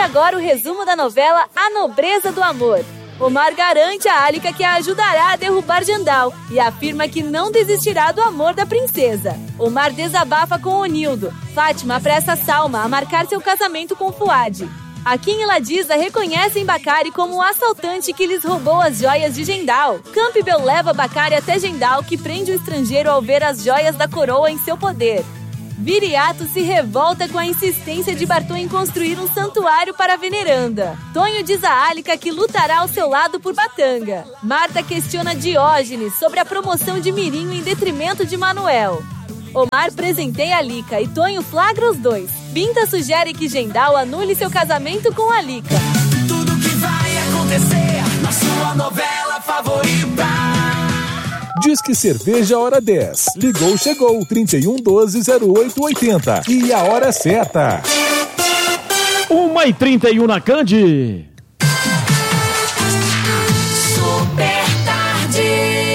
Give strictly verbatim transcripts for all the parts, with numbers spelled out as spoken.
agora o resumo da novela A Nobreza do Amor. Omar garante a Alika que a ajudará a derrubar Jandal e afirma que não desistirá do amor da princesa. Omar desabafa com Onildo. Fátima apressa Salma a marcar seu casamento com Fuad. Akin e Ladisa reconhecem Bacari como o assaltante que lhes roubou as joias de Jendal. Campbell leva Bacari até Jendal, que prende o estrangeiro ao ver as joias da coroa em seu poder. Viriato se revolta com a insistência de Bartô em construir um santuário para a veneranda. Tonho diz a Alika que lutará ao seu lado por Batanga. Marta questiona Diógenes sobre a promoção de Mirinho em detrimento de Manuel. Omar presenteia Alika e Tonho flagra os dois. Binta sugere que Jendal anule seu casamento com Alika. Tudo que vai acontecer na sua novela favorita. Disque Cerveja Hora dez. Ligou, chegou. trinta e um, doze, zero oito, oitenta. E a hora certa. uma e trinta e um na Candi. Super tarde.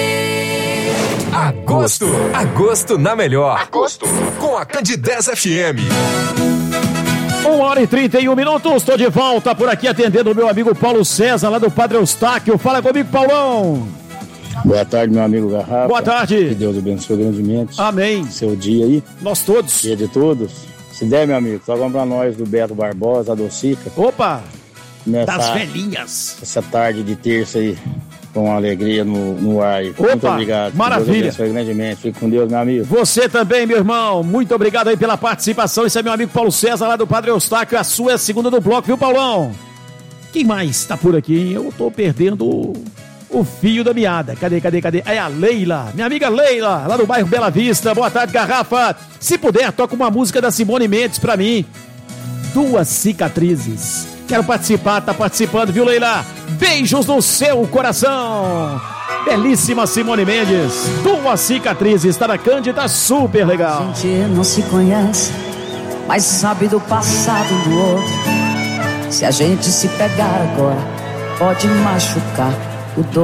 Agosto. Agosto na melhor. Agosto. Com a Candi dez F M. uma hora e trinta e um minutos. Estou de volta por aqui atendendo o meu amigo Paulo César, lá do Padre Eustáquio. Fala comigo, Paulão. Boa tarde, meu amigo Garrafa. Boa tarde. Que Deus abençoe grandemente. Amém. Seu dia aí. Nós todos. Dia de todos. Se der, meu amigo, só vamos pra nós do Beto Barbosa, a Docica. Opa! Começar das velhinhas. Essa tarde de terça aí, com alegria no, no ar. Opa, muito obrigado. Maravilha. Que Deus abençoe grandemente. Fique com Deus, meu amigo. Você também, meu irmão. Muito obrigado aí pela participação. Esse é meu amigo Paulo César, lá do Padre Eustáquio. A sua é a segunda do bloco, viu, Paulão? Quem mais tá por aqui, hein? Eu tô perdendo o fio da meada. Cadê, cadê, cadê? É a Leila, minha amiga Leila, lá do bairro Bela Vista. Boa tarde, Garrafa. Se puder, toca uma música da Simone Mendes pra mim. Duas Cicatrizes. Quero participar, tá participando, viu, Leila? Beijos no seu coração. Belíssima Simone Mendes. Duas Cicatrizes. Tá na Candi, tá super legal. A gente não se conhece, mas sabe do passado do outro. Se a gente se pegar agora, pode machucar o dor.